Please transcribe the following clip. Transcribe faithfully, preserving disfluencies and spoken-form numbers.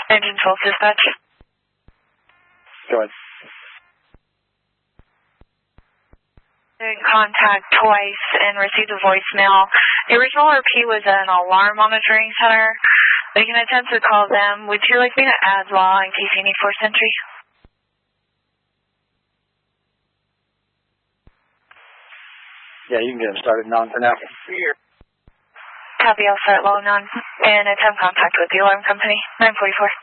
Engine twelve dispatch. Go ahead. Contact twice and received a voicemail. The original R P was an alarm monitoring center. We can attempt to call them. Would you like me to add law in case you need forced entry? Yeah, you can get them started non for now. Copy, I'll start law non and attempt contact with the alarm company. nine forty-four.